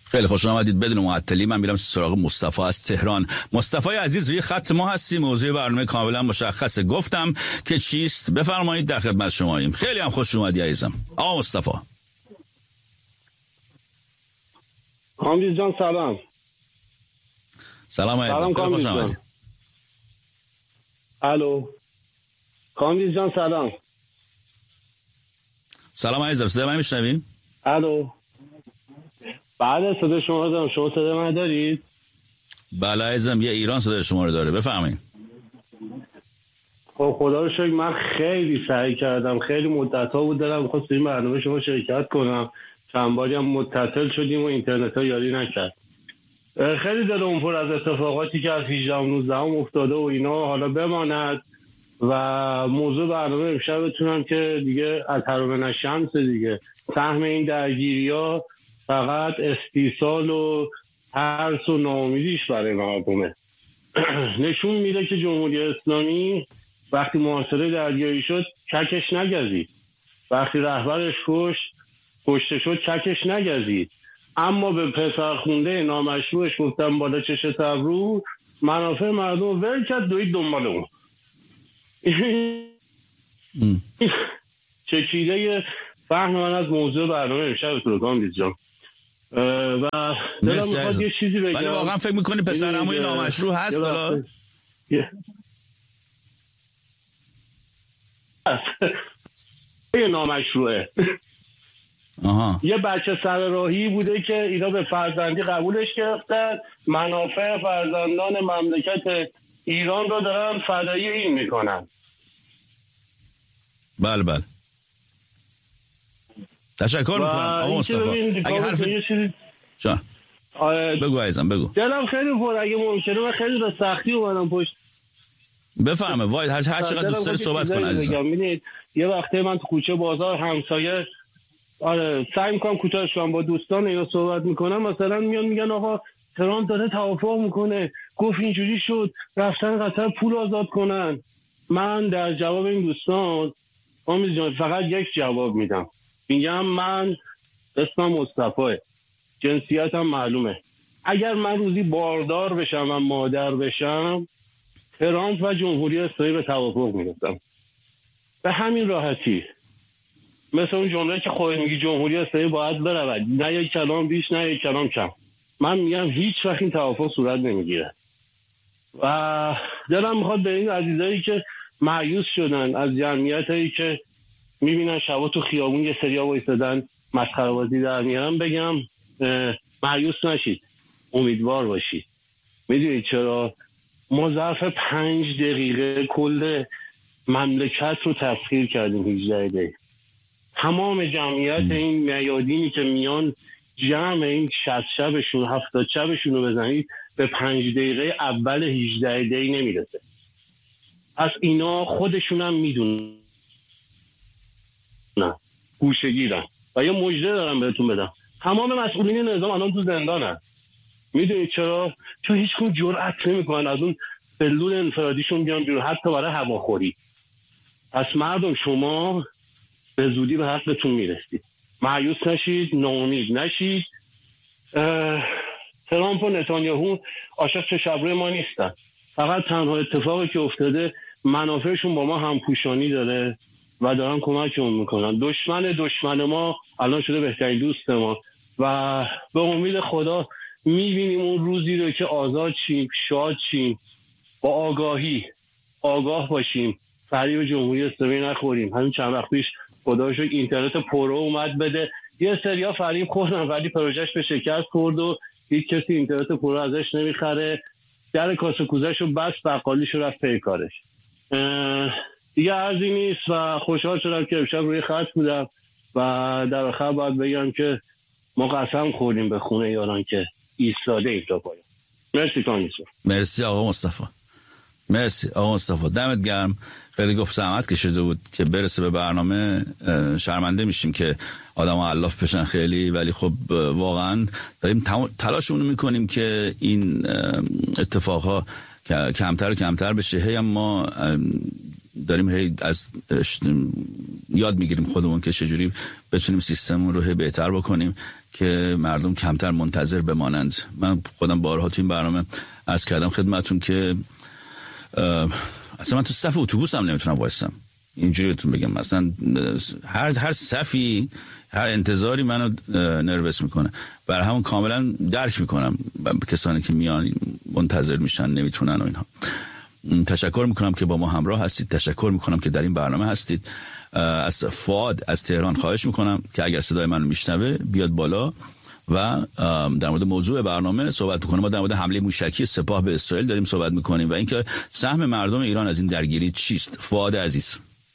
خیلی خوش آمدید. بدون معطلی من میرم سراغ مصطفی از تهران. مصطفی عزیز روی خط ما هستی. موضوع برنامه کاملا مشخصه، گفتم که چیست. بفرمایید، در خدمت شماییم. خیلی هم خوش اومدی عزیزم آقا مصطفی. کامبیز جان سلام. سلام عزیزم، سلام خوش آمدید. الو کامبیز جان سلام. سلام عزیزم، صدای من میشنوید؟ الو بله صدای شما رو دارم. شما صدای من دارید؟ بله عزیزم، یه ایران صدای شما رو داره، بفرمایید. خب خدا رو شکر من خیلی سعی کردم، خیلی مدت‌ها بود دلم می‌خواست تو این برنامه شما شرکت کنم، چند باری هم متصل شدیم و اینترنت‌ها یاری نکرد. خیلی دلم پر از اتفاقاتی که از 18 و 19 افتاده و اینا حالا بماند و موضوع برنامه امشب بتونم که دیگه از حرم نشمس دیگه سهم این درگیری‌ها فقط استیصال و ترس و ناامیدیش برای مردمه. نشون میده که جمهوری اسلامی وقتی محاصره دریایی شد چکش نگزید، وقتی رهبرش کشته شد چکش نگزید، اما به پسرخونده نامشروعش گفتم بالا چش ابرو، منافع مردم ول کرد، دوید دنبال اون. چکیده فهم من از موضوع برنامه امشب پروگرام جان و دلم میخواد یه چیزی بگم. ولی واقعا فکر میکنی پسر عموی نامشروع هست؟ حالا یه نامشروعه. یه بچه سر راهی بوده که اینا به فرزندی قبولش گرفتن، منافع فرزندان مملکت ایران رو دارن فدایی این میکنن. بله بله تشکر میکنم آقا مصطفی. اگه حرف جان بگو عزیزم بگو. دلم خیلی پر، اگه ممکنه من خیلی به سختی اومدم پشت. بفهمه واید هر چقدر دوست داری صحبت کن عزیزم. می‌بینید یه وقته من تو کوچه بازار همسایه سعی میکنم کوتاهش کنم با دوستان اینا صحبت میکنم، مثلا میگن آقا ترامپ داره توافق میکنه، گفت اینجوری شد رفتن قطر پول آزاد کنن. من در جواب این دوستان فقط یک جواب میدم، میگم من اسمم مصطفی، جنسیتم معلومه. اگر من روزی باردار بشم و مادر بشم، ترامپ و جمهوری اسلامی به توافق میرسم به همین راحتی. مثل اون جمله که خودت میگی جمهوری اسلامی باید برود، نه یک کلام بیش نه یک کلام کم. من میگم هیچ وقت این توافق صورت نمیگیره و دلم میخواد به این عزیزایی که مایوس شدن از جمعیتایی که میبینن شبا تو خیابون یه سریا وایسادن مسخره بازی در میارن بگم مایوس نشید، امیدوار باشید. میدونید چرا؟ ما ظرف 5 دقیقه کل مملکت رو تسخیر کردیم. 18 دقیقه تمام جمعیت این میادینی که میان جمع این 60 شبشون 70 شبشون رو بزنید به 5 دقیقه اول 18 دقیقه نمیرسه. از اینا خودشون هم میدونن، گوشه‌گیرن و یه مژده دارم بهتون بدم، تمام مسئولین نظام الان تو زندانن. میدونید چرا؟ چون هیچ کدوم جرئت نمیکنن از اون سلول انفرادیشون بیان بیرون، حتی برای هواخوری. پس مردم شما به زودی به حقتون میرسید، مایوس نشید، ناامید نشید. ترامپ و نتانیاهو عاشق چشم‌روی ما نیستن، فقط تنها اتفاقی که افتاده منافعشون با ما همپوشانی داره و دارن کمکمون میکنن. دشمن ما الان شده بهترین دوست ما و به امید خدا میبینیم اون روزی رو که آزاد شیم، شاد شیم، با آگاه باشیم، فریب جمهوری اسلامی نخوریم. همین چند وقت پیش خدا رو شکر اینترنت پرو اومد بده، یه سریا فریب خوردن ولی پروژهش به شکست خورد و هیچ کسی اینترنت پرو ازش نمیخره، در کاسه کوزه‌شو بس بقالیشو رفت پی کارش. دیگه عرضی نیست و خوشحال شدم که امشب روی خط بودم و در آخر باید بگم که ما قسم خوردیم به خونه یاران که ایستاده این تا پایان. مرسی کانیسو. مرسی آقا مصطفی. مرسی آقا مصطفی، دمت گرم. خیلی گفت زحمت کشیده بود که برسه به برنامه. شرمنده میشیم که آدم‌ها علاف بشن خیلی، ولی خب واقعا داریم تلاشمون میکنیم که این اتفاقها کمتر و کمتر بشه. هی ما داریم از یاد میگیریم خودمون که چجوری بتونیم سیستممون رو بهتر بکنیم که مردم کمتر منتظر بمانند. من خودم بارها تو این برنامه عرض کردم خدمتون که اصلا من تو صف اتوبوس هم نمیتونم وایسم. اینجوری بهتون بگم مثلا هر صفی، هر انتظاری منو نروس میکنه. برای همون کاملا درک میکنم کسانی که میان منتظر میشن نمیتونن و اینها. تشکر میکنم که با ما همراه هستید. تشکر میکنم که در این برنامه هستید. از فؤاد از تهران خواهش میکنم که اگر صدای منو میشنوه بیاد بالا و در مورد موضوع برنامه صحبت بکنیم. ما در مورد حمله موشکی سپاه به اسرائیل داریم صحبت میکنیم و اینکه سهم مردم ایران از این درگیری چیست. فؤاد عزیز.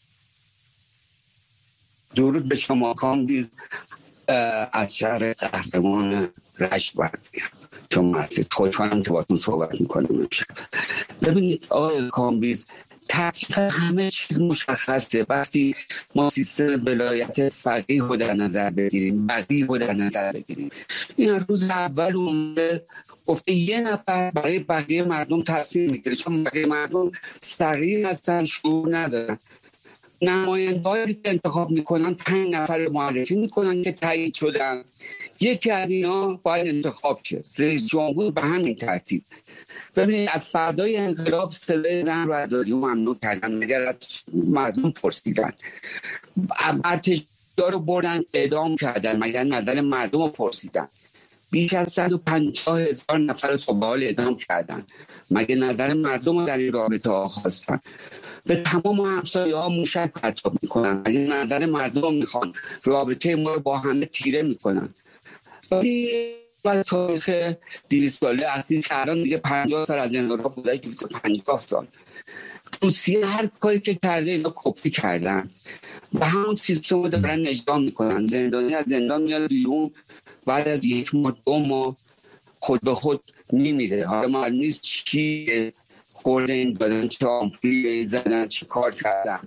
درود به شما کامبیز از شهر قهرمان رشت باید بگم چون هستید. خوشحالم که باتون صحبت میکنم. ببینید آقای کامبیز، تکلیف همه چیز مشخصه. وقتی ما سیستم ولایت فقیه رو در نظر بگیریم، بقیه رو در نظر بگیریم، این روز اول اومده گفته یه نفر برای بقیه مردم تصمیم میگیره چون بقیه مردم صغیر هستن، شعور ندارن. نماینده‌هایی که انتخاب میکنن 5 نفر معرفی میکنن که تایید شدن. یکی از اینا باید انتخاب شه، رئیس جمهور به همین ترتیب. ببینید از فردای انقلاب صدای زن رو از رادیو ممنوع کردن مگر از مردم پرسیدن. ارتشا رو بردن اعدام کردن مگر نظر مردم رو پرسیدن. بیش از 150,000 نفر رو تا به حال اعدام کردن مگر نظر مردم رو در این رابطه ها خواستن. به تمام همسایه ها موشک پرتاب میکنن مگر نظر مردم رو میخوان. رابطه ما رو با همه تیره میکنن. بعد تاریخ 200 ساله اصلی که الان دیگه 50 سال از انقلاب بوده، 250 سال روسیه هر کاری که کرده اینا کپی کردن و همون سیستم رو دارن اجرا میکنن. زندانی از زندان میاد بیرون بعد از 1 ماه 2 ماه خود به خود میمیره. حالا معلوم نیست چی خورده این دادن، چه آمپولی زدن، چه کار کردن.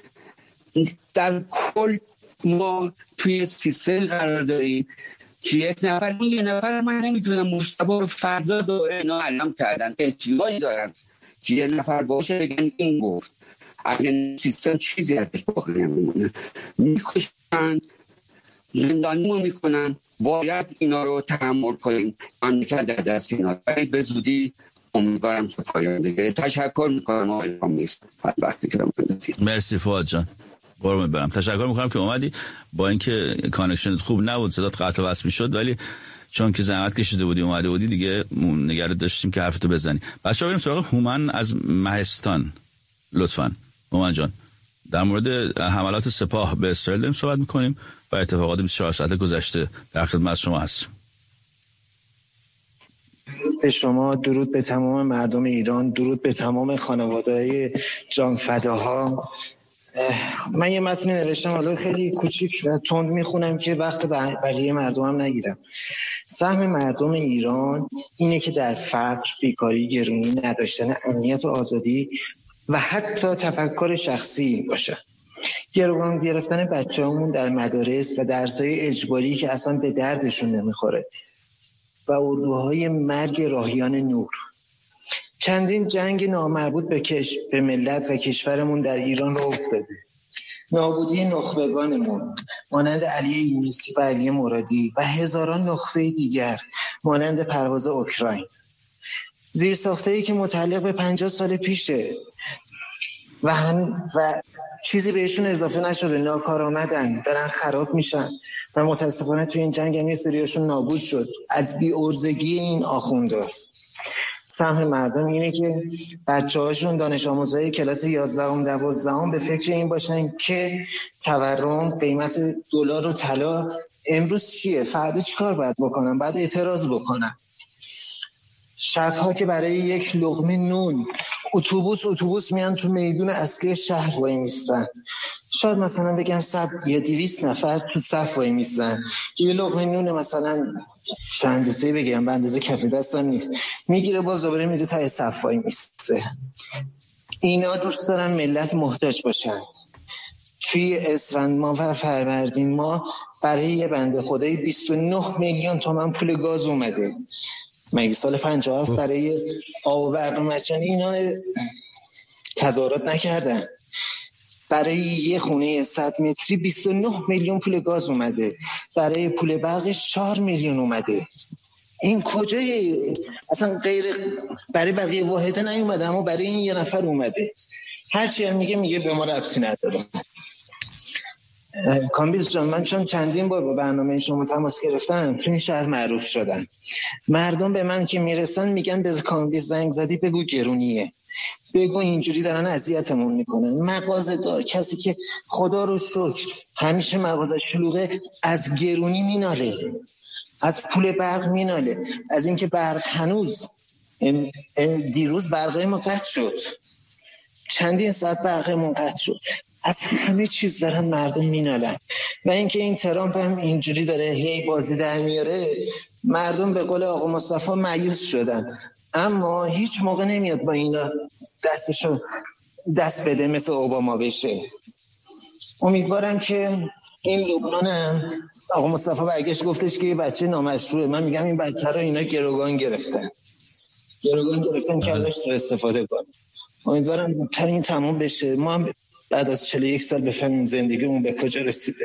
در کل ما توی سیستم قرار داریم که یک نفر، اون یه نفر من نمیتونم مشتبه رو فردا دوره اینا علم کردن، احتیاجی دارن که یه نفر باشه بگن این گفت. اگر سیستم چیزی ازش باقی نمیمونه، میکشن، زندانی رو میکنن. باید اینا رو تحمل کنیم. مملکت در دست اینا، ولی به زودی امیدوارم که پایان بگیره. تشکر میکنم آقای کامبیز. مرسی فؤاد جان، قربونت برم. تشکر میکنم که اومدی. با اینکه کانکشنت خوب نبود، صدات قطع و وصل میشد، ولی چون که زحمت کشیده بودی اومده بودی دیگه نگران داشتیم که حرفتو بزنی. بچه‌ها بریم سراغ هومن از مهستان. لطفاً هومن جان، در مورد حملات سپاه به اسرائیل داریم صحبت میکنیم و اتفاقات 24 ساعت گذشته در خدمت شما هستیم. درود به شما، درود به تمام مردم ایران، درود به تمام خانواده‌های جانفداها. من یه متن نوشتم، حالا خیلی کوچیک و تند میخونم که وقت بقیه مردم هم نگیرم. سهم مردم ایران اینه که در فقر، بیکاری، گرونی، نداشتن امنیت و آزادی و حتی تفکر شخصی باشه. گروگان گرفتن بچه‌هامون در مدارس و درس‌های اجباری که اصلا به دردشون نمیخوره و اردوهای مرگ راهیان نور. چندین جنگ نامربوط به ملت و کشورمون در ایران را افتاده. نابودی نخبگانمون مانند علی یونسی و علی مرادی و هزاران نخبه دیگر مانند پرواز اوکراین. زیرساخته‌ای که متعلق به 50 سال پیشه و چیزی بهشون اضافه نشده، ناکارآمدن، دارن خراب میشن و متاسفانه تو این جنگ هم یه سریاشون نابود شد از بی‌عرضگی این آخونداست. سهم مردم اینه که بچه‌هاشون دانش آموزای کلاس 11 و 12 به فکر این باشن که تورم، قیمت دلار و طلا امروز چیه، فردا چیکار باید بکنن، بعد اعتراض بکنن. شب‌ها که برای یک لقمه نون اتوبوس میان تو میدون اصلی شهر وای میستن. شاید مثلا بگن 100 یا 200 نفر تو صف وای میستن. یه لقمه نون مثلا چند دسته بگم به اندازه کف دستم نیست، میگیره باز دوباره میره ته صف وای میسته. اینا دوست دارن ملت محتاج باشن. توی اسفند ماه و فروردین ما برای یه بنده خدای 29 میلیون تومان پول گاز اومده. مگه سال 57 برای آب و برق مجانی اینا تظاهرات نکردن؟ برای یه خونه 100 متری 29 میلیون پول گاز اومده، برای پول برقش 4 میلیون اومده. این کجای اصلا غیر برای بقیه واحده نیومده، اما برای این یه نفر اومده. هرچی هم میگه به ما ربطی نداره. کامبیز جان، من چون چندین بار با برنامه شما تماس گرفتم تو این شهر معروف شدن. مردم به من که میرسن میگن به کامبیز زنگ زدی بگو گرونیه، بگو اینجوری دارن اذیتمون میکنن. مغازه دار، کسی که خدا رو شکر همیشه مغازه شلوغه، از گرونی میناله، از پول برق میناله، از اینکه برق هنوز دیروز برق قطع شد، چندین ساعت برق قطع شد، از همه چیز دارن مردم مینالن. و اینکه این ترامپ هم اینجوری داره هی بازی در میاره، مردم به قول آقا مصطفی مایوس شدن، اما هیچ موقع نمیاد با اینا دستشو دست بده مثل اوباما بشه. امیدوارم که این لبنان هم آقا مصطفی برگشت گفتش که یه بچه نامشروعه. من میگم این بچه رو اینا گروگان گرفتن که ازش استفاده کنن. امیدوارم زودتر این تموم بشه، ما هم بعد از 41 سال بفهمیم زندگیمون به کجا رسیده.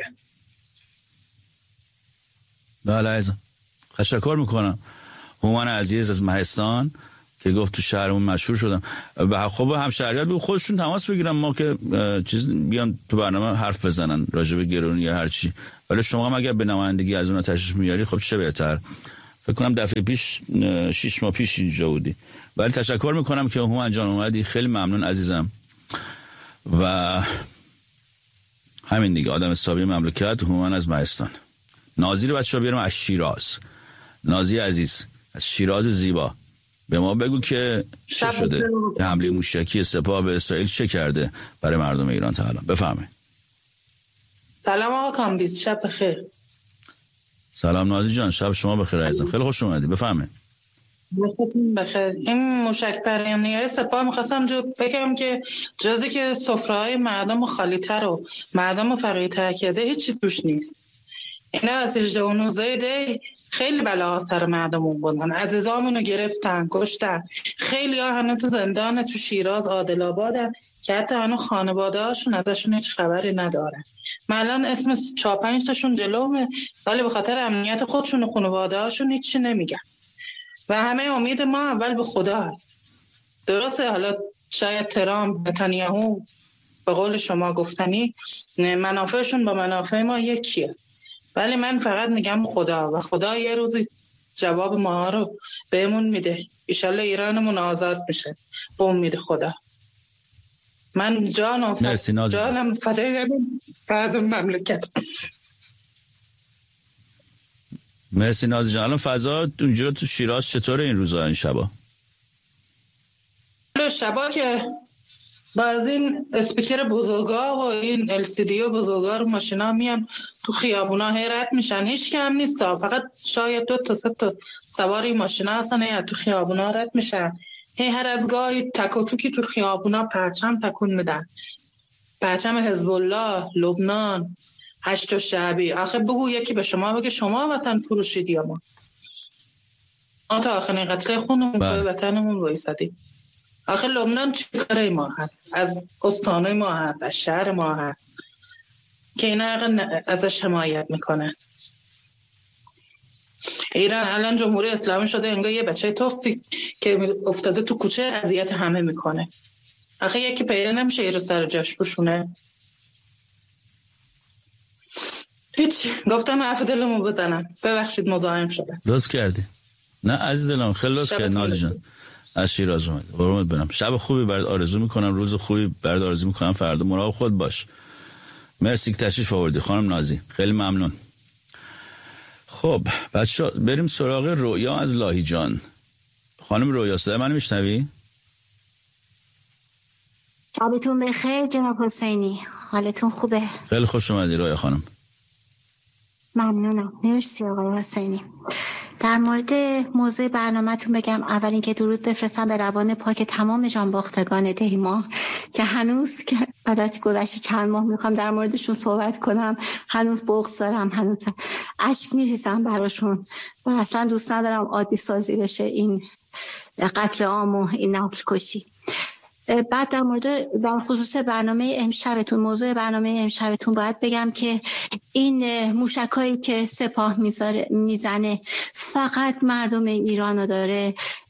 بله عزیزم، تشکر میکنم. هومن عزیز از مهستان که گفت تو شهرمون مشهور شدم. خب همشهریات بگو خودشون تماس بگیرن، ما که چیز بیان تو برنامه حرف بزنن راجع به گرونی یا هر چی. ولی شما هم اگر به نمایندگی از اونها تشریف میاری خب چه بهتر. فکر کنم دفعه پیش 6 ماه پیش اینجا بودی. ولی تشکر میکنم که هومن جان اومدی، خیلی ممنون عزیزم. و همین دیگه، آدم حسابی مملکت هومن از مهستان. نازی رو بچه‌ها بیارم از شیراز. نازی عزیز از شیراز زیبا، به ما بگو که چه شده، که حمله موشکی سپاه به اسرائیل چه کرده برای مردم ایران تا الان. بفرمایید. سلام آقا کامبیز، شب بخیر. سلام نازی جان، شب شما بخیر عزیزم، خیلی خوش اومدی. بفرمایید. بخیر. این موشک پرانی سپاه میخواستم بگم که جزی که سفره‌های مردم خالی‌تر و مردم فقیرتر کرده هیچی توش نیست. اینا از 18 و 19 دی خیلی بلاها سر مردمون بودن، عزیزامونو گرفتن، کشتن. خیلی ها هنوز تو زندان تو شیراز عادل‌آبادن که حتی هنوز خانواده هاشون ازشون هیچ خبری ندارن. من الان اسم 4-5 تاشون جلومه، ولی به خاطر امنیت خودشون و خانواده هاشون هیچی نمیگن. و همه امید ما اول به خدا هست. درسته حالا شاید ترامپ، نتانیاهو به قول شما گفتنی منافعشون با منافع ما یکیه، ولی من فقط میگم خدا، و خدا یه روزی جواب ما رو بهمون میده. ایشالله ایرانمون آزاد میشه به امید خدا. من جانم فدای بعض مملکت. مرسی نازی جان. الان فضا اونجا تو شیراز چطوره این روزا، این شبا؟ شبا که باز این اسپیکر بزرگا و این LCD بزرگا رو ماشینا میان تو خیابونا رد میشن، هیچ کم نیست، فقط شاید 2 تا 3 تا سواری ماشینا هستن یا تو خیابونا رد میشن. هر از گاهی تک و توکی تو خیابونا پرچم تکون میدن، پرچم حزب الله، لبنان، 8 شعبی. آخه بگو یکی به شما بگه شما وطن فروشید یا ما تا آخرین قطره خونمون به وطنمون وایسادیم. آخه لبنان چی کاره ما هست؟ از استانه ما هست، از شهر ما هست که اینا ازش حمایت میکنه. ایران الان جمهوری اسلامی شده انگار یه بچه توفتی که افتاده تو کوچه اذیت همه میکنه. آخه یکی پیدا نمیشه یه رو سر جاش بشونه. هیچ، گفتم حرف دلمو بزنم، ببخشید مزاحم شدم. لطف کردی. نه عزیز دلم، خیلی لطف کردی نازی جان. از شیراز اومد. قربونت برم. شب خوبی برات آرزو میکنم، روز خوبی برات آرزو میکنم. فردا مراقب خود باش. مرسی که تشریف آوردی خانم نازی، خیلی ممنون. خب بچه‌ها بریم سراغ رویا از لاهیجان. خانم رویا صدای منو میشنوی؟ شبتون بخیر جناب حسینی، حالتون خوبه؟ خیلی خوش اومدی رویا خانم. ممنونم، مرسی آقای حسینی. در مورد موضوع برنامه‌تون بگم اول اینکه درود بفرستم به روان پاک تمام جانباختگان دیما که هنوز که بعد از گذشت چند ماه میخوام در موردشون صحبت کنم، هنوز بغض دارم، هنوز اشک میریزم براشون و اصلا دوست ندارم عادی سازی بشه این قتل عام و این نسل کشی. بعد در خصوص برنامه امشبتون، موضوع برنامه امشبتون باید بگم که این موشکایی که سپاه میزنه فقط مردم ایران رو داره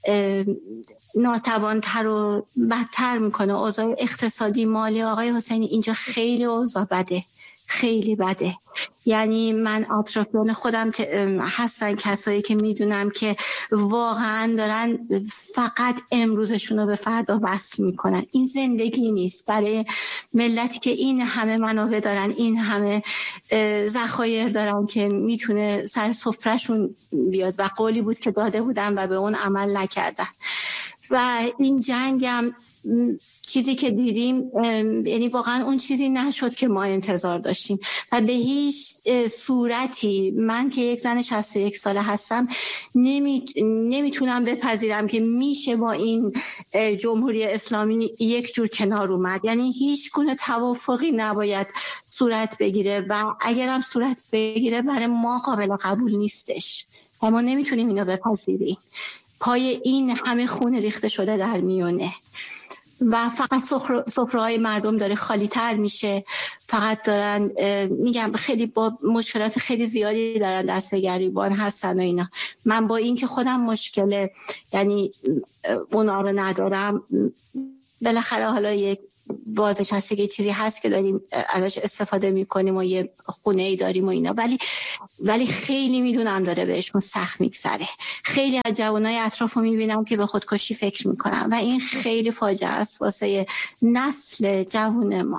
ناتوانتر و بدتر میکنه. اوضاع اقتصادی مالی آقای حسینی اینجا خیلی اوضاع بده، خیلی بده. یعنی من اطرافیان خودم هستن کسایی که میدونم که واقعا دارن فقط امروزشون رو به فردا وصل میکنن. این زندگی نیست برای ملتی که این همه منابع دارن، این همه ذخایر دارن که میتونه سر سفرهشون بیاد و قولی بود که داده بودن و به اون عمل نکردن. و این جنگ هم چیزی که دیدیم یعنی واقعا اون چیزی نشد که ما انتظار داشتیم و به هیچ صورتی من که یک زن 61 ساله هستم نمیتونم بپذیرم که میشه با این جمهوری اسلامی یک جور کنار اومد. یعنی هیچ گونه توافقی نباید صورت بگیره و اگرم صورت بگیره برای ما قابل قبول نیستش و ما نمیتونیم اینو بپذیریم. پای این همه خون ریخته شده در میونه و فقط سفره‌های مردم داره خالی تر میشه. فقط دارن میگم خیلی با مشکلات خیلی زیادی دارن دست به گریبان هستن و اینا. من با این که خودم مشکل یعنی اونا رو ندارم، بالاخره حالا یک بازنشستگی چیزی هست که داریم ازش استفاده میکنیم و یه خونه‌ای داریم و اینا، ولی خیلی میدونم داره بهشون سخت میگذره. خیلی از جوانای اطرافو میبینم که به خودکشی فکر میکنن و این خیلی فاجعه است واسه نسل جوان ما.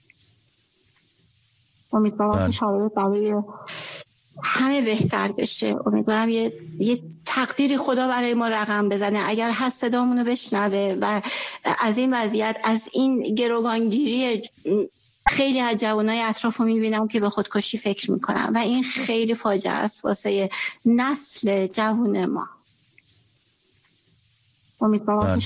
امیدوارم که شرایط برای همه بهتر بشه. امیدوارم یه تقدیری خدا برای ما رقم بزنه. اگر هست صدامونو بشنوه و از این وضعیت، از این گروگانگیری خیلی از جوانای اطرافو میبینم که به خودکشی فکر میکنن و این خیلی فاجعه است واسه نسل جوان ما. امیدوارم